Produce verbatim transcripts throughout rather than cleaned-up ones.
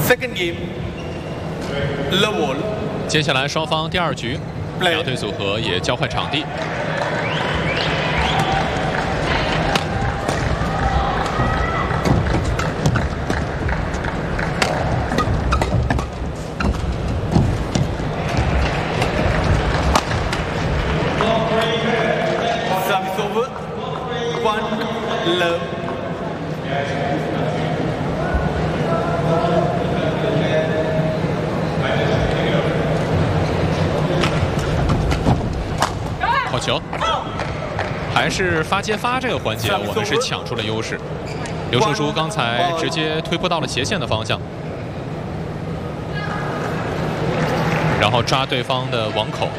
Second game, level. 接下来双方第二局，两队组合也交换场地。 Service over. One love. 好球！还是发接发这个环节，我们是抢出了优势。刘胜书刚才直接推扑到了斜线的方向，然后抓对方的网口。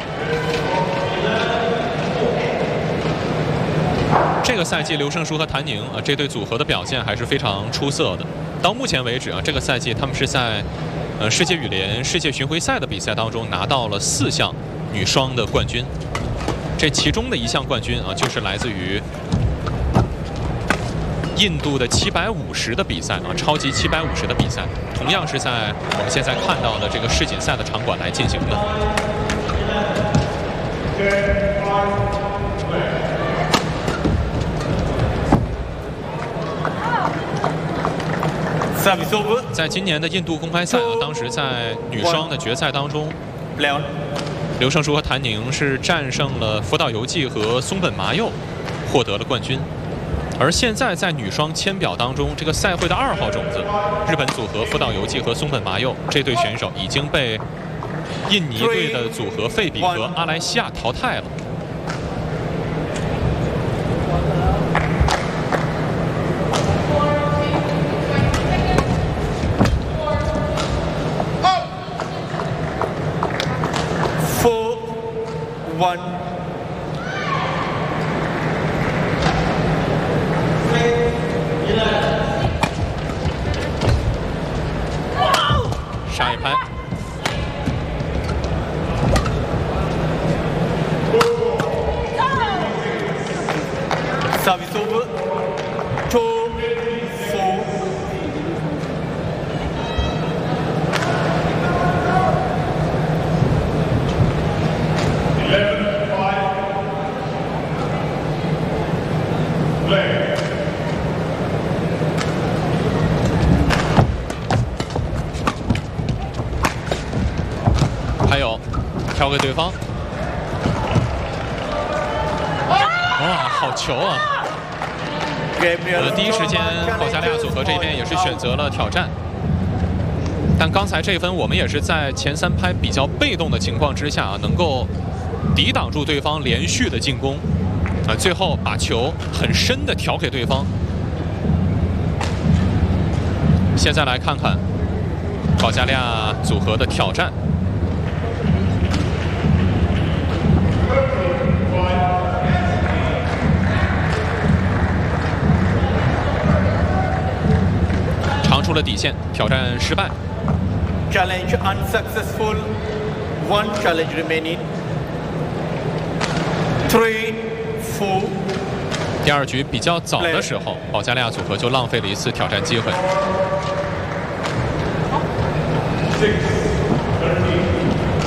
这个赛季，刘胜书和谭宁啊这对组合的表现还是非常出色的。到目前为止啊，这个赛季他们是在呃世界羽联世界巡回赛的比赛当中拿到了四项女双的冠军。这其中的一项冠军啊，就是来自于印度的七百五十的比赛啊，超级七百五十的比赛，同样是在我们现在看到的这个世锦赛的场馆来进行的。 Service over. 在今年的印度公开赛啊，当时在女双的决赛当中， Play on. 刘胜书和谭宁是战胜了福岛由纪和松本麻佑，获得了冠军。而现在在女双签表当中，这个赛会的二号种子，日本组合福岛由纪和松本麻佑这对选手已经被印尼队的组合费比和阿莱西亚淘汰了。 One. 上一拍。 Service over. Two, four. Play. 还有，挑给对方。哇，好球啊！呃，第一时间保加利亚组合这边也是选择了挑战，但刚才这一分我们也是在前三拍比较被动的情况之下啊，能够抵挡住对方连续的进攻，啊，最后把球很深的挑给对方。现在来看看保加利亚组合的挑战。长出了底线，挑战失败。 Challenge unsuccessful. One challenge remaining. Three, four. 第二局比较早的时候，保加利亚组合就浪费了一次挑战机会。 Six.